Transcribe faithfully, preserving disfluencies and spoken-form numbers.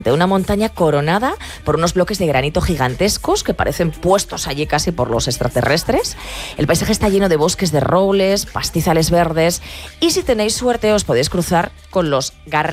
de una montaña coronada por unos bloques de granito gigantescos que parecen puestos allí casi por los extraterrestres. El paisaje está lleno de bosques de robles, pastizales verdes y si tenéis suerte os podéis cruzar con los garras